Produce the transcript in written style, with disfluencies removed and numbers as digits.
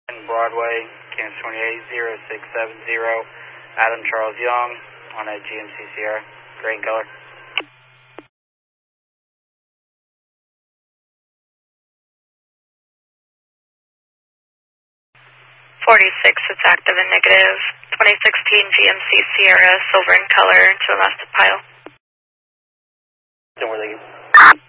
Broadway, Kansas 280670, Adam Charles Young on a GMC Sierra, gray in color. 46, it's active and negative. 2016 GMC Sierra, silver in color, to a massive pile. Don't worry.